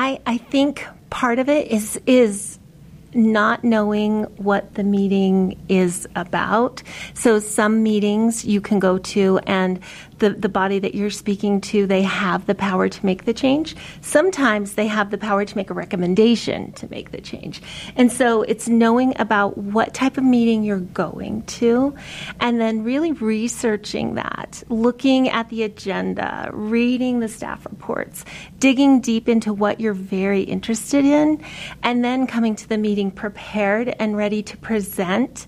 I think part of it is not knowing what the meeting is about. So some meetings you can go to and the body that you're speaking to, they have the power to make the change. Sometimes they have the power to make a recommendation to make the change. And so it's knowing about what type of meeting you're going to and then really researching that, looking at the agenda, reading the staff reports, digging deep into what you're very interested in, and then coming to the meeting prepared and ready to present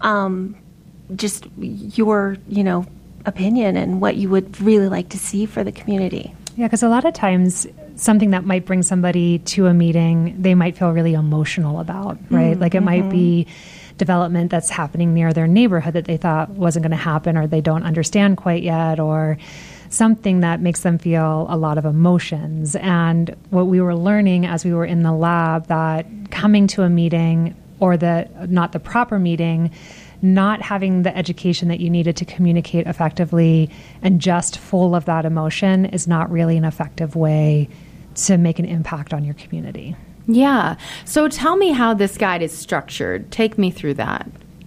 just your, opinion and what you would really like to see for the community. Yeah, because a lot of times something that might bring somebody to a meeting, they might feel really emotional about, right? Like it might be development that's happening near their neighborhood that they thought wasn't going to happen or they don't understand quite yet, or something that makes them feel a lot of emotions. And what we were learning as we were in the lab, that coming to a meeting or not the proper meeting, not having the education that you needed to communicate effectively and just full of that emotion is not really an effective way to make an impact on your community. Yeah. So tell me how this guide is structured. Take me through that.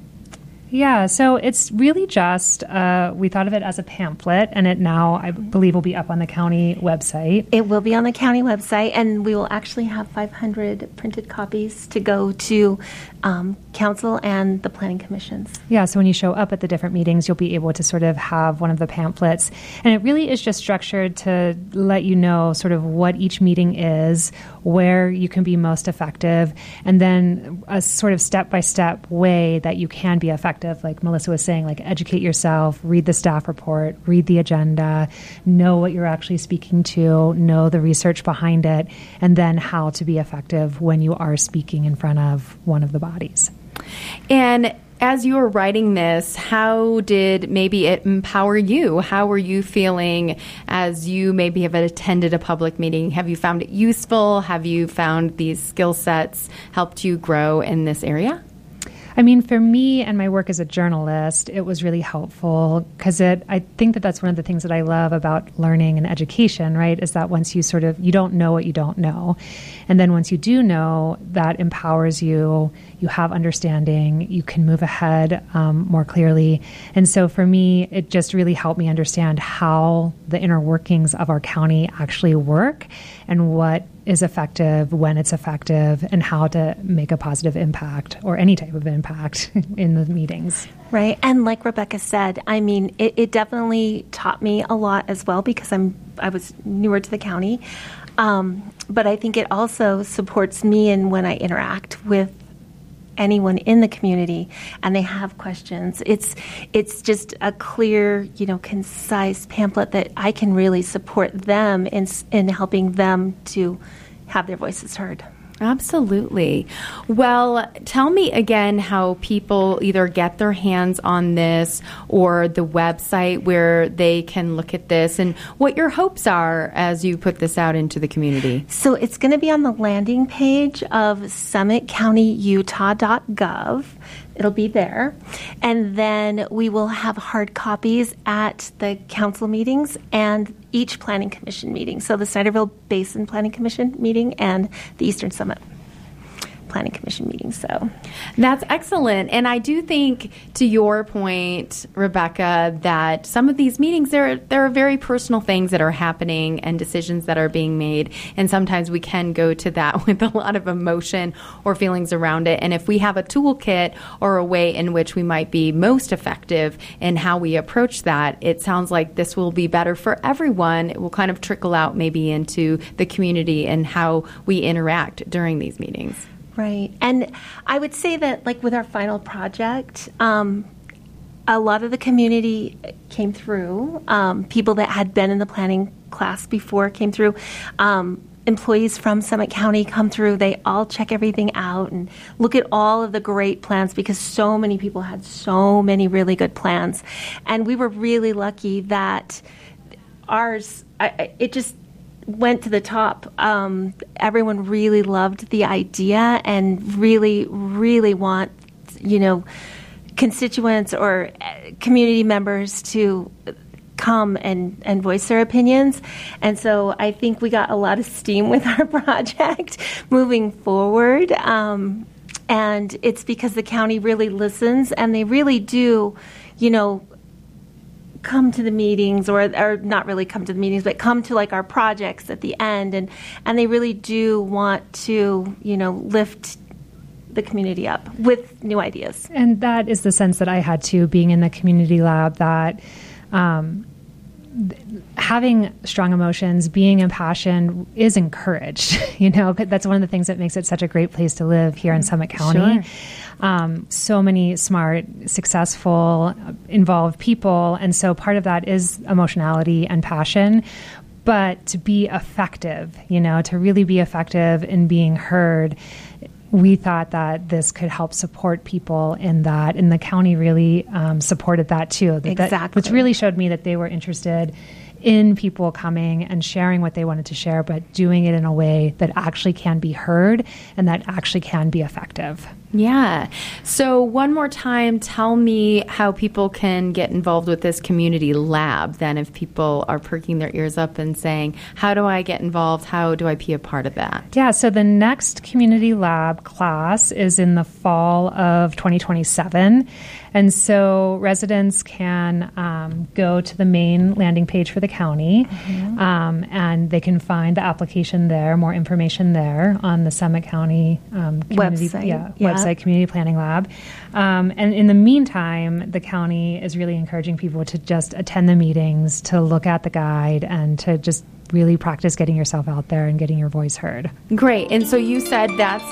Yeah, so it's really just, we thought of it as a pamphlet, and it now, I believe, will be up on the county website. It will be on the county website, and we will actually have 500 printed copies to go to council and the planning commissions. Yeah, so when you show up at the different meetings, you'll be able to sort of have one of the pamphlets. And it really is just structured to let you know sort of what each meeting is, where you can be most effective, and then a sort of step-by-step way that you can be effective. Like Melissa was saying, like educate yourself, read the staff report, read the agenda, know what you're actually speaking to, know the research behind it, and then how to be effective when you are speaking in front of one of the bodies. And as you were writing this, how did maybe it empower you? How were you feeling as you maybe have attended a public meeting? Have you found it useful? Have you found these skill sets helped you grow in this area? I mean, for me and my work as a journalist, it was really helpful because I think that that's one of the things that I love about learning and education, right, is that once you you don't know what you don't know. And then once you do know, that empowers you, you have understanding, you can move ahead more clearly. And so for me, it just really helped me understand how the inner workings of our county actually work and what is effective, when it's effective, and how to make a positive impact or any type of impact in the meetings. Right. And like Rebecca said, I mean, it definitely taught me a lot as well because I was newer to the county. But I think it also supports me in when I interact with anyone in the community and they have questions. It's just a clear, concise pamphlet that I can really support them in helping them to have their voices heard. Absolutely. Well, tell me again how people either get their hands on this or the website where they can look at this and what your hopes are as you put this out into the community. So it's going to be on the landing page of summitcountyutah.gov. It'll be there. And then we will have hard copies at the council meetings and each planning commission meeting. So the Snyderville Basin Planning Commission meeting and the Eastern Summit Planning Commission meeting. So that's excellent. And I do think, to your point, Rebecca, that some of these meetings, there are very personal things that are happening and decisions that are being made. And sometimes we can go to that with a lot of emotion or feelings around it. And if we have a toolkit or a way in which we might be most effective in how we approach that, it sounds like this will be better for everyone. It will kind of trickle out maybe into the community and how we interact during these meetings. Right. And I would say that, like with our final project, a lot of the community came through. People that had been in the planning class before came through. Employees from Summit County come through. They all check everything out and look at all of the great plans because so many people had so many really good plans. And we were really lucky that ours, it just went to the top. Everyone really loved the idea and really, really want, constituents or community members to come and voice their opinions. And so I think we got a lot of steam with our project moving forward. And it's because the county really listens, and they really do, come to the meetings, or not really come to the meetings, but come to like our projects at the end. And they really do want to, lift the community up with new ideas. And that is the sense that I had too, being in the community lab, that having strong emotions, being impassioned is encouraged. That's one of the things that makes it such a great place to live here in Summit County. Sure. So many smart, successful, involved people. And so part of that is emotionality and passion. But to be effective, to really be effective in being heard, we thought that this could help support people in that, and the county really supported that too. Exactly. Which really showed me that they were interested in people coming and sharing what they wanted to share, but doing it in a way that actually can be heard and that actually can be effective. Yeah. So one more time, tell me how people can get involved with this community lab then, if people are perking their ears up and saying, how do I get involved? How do I be a part of that? Yeah. So the next community lab class is in the fall of 2027. And so residents can go to the main landing page for the county, and they can find the application there, more information there on the Summit County community website, Community Planning Lab. And in the meantime, the county is really encouraging people to just attend the meetings, to look at the guide, and to just really practice getting yourself out there and getting your voice heard. Great. And so you said that's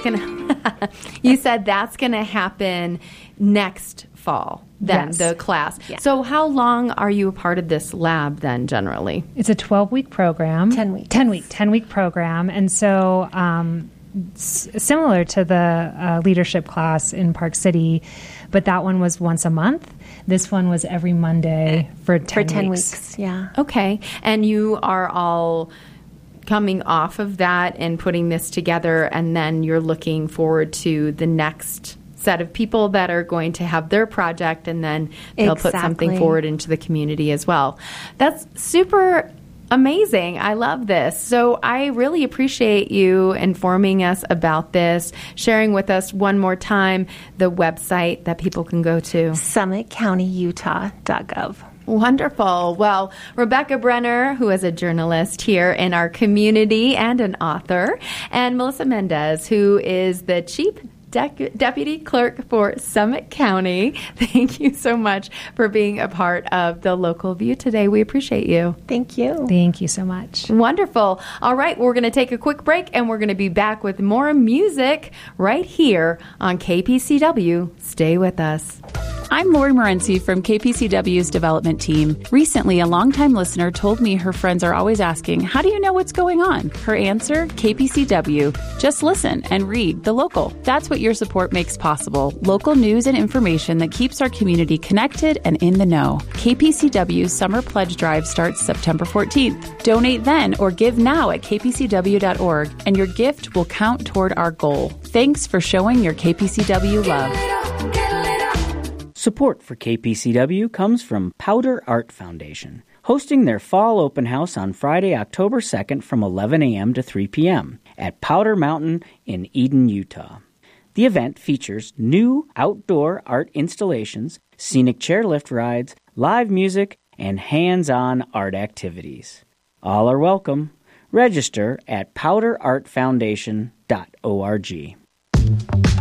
gonna happen next fall, then, yes. The class. Yeah. So how long are you a part of this lab then, generally? It's a 12-week program. 10 weeks. 10-week program. And so similar to the leadership class in Park City, but that one was once a month. This one was every Monday for 10 weeks. Yeah. Okay. And you are all coming off of that and putting this together, and then you're looking forward to the next set of people that are going to have their project, and then they'll put something forward into the community as well. That's super amazing. I love this. So I really appreciate you informing us about this, sharing with us one more time the website that people can go to. SummitCountyUtah.gov. Wonderful. Well, Rebecca Brenner, who is a journalist here in our community and an author, and Melissa Mendez, who is the Chief Deputy Clerk for Summit County. Thank you so much for being a part of the Local View today. We appreciate you. Thank you. Thank you so much. Wonderful. All right, we're going to take a quick break, and we're going to be back with more music right here on KPCW. Stay with us. I'm Lori Morency from KPCW's development team. Recently, a longtime listener told me her friends are always asking, how do you know what's going on? Her answer, KPCW. Just listen and read The Local. That's what your support makes possible. Local news and information that keeps our community connected and in the know. KPCW's Summer Pledge Drive starts September 14th. Donate then or give now at kpcw.org, and your gift will count toward our goal. Thanks for showing your KPCW love. Support for KPCW comes from Powder Art Foundation, hosting their fall open house on Friday, October 2nd from 11 a.m. to 3 p.m. at Powder Mountain in Eden, Utah. The event features new outdoor art installations, scenic chairlift rides, live music, and hands-on art activities. All are welcome. Register at powderartfoundation.org.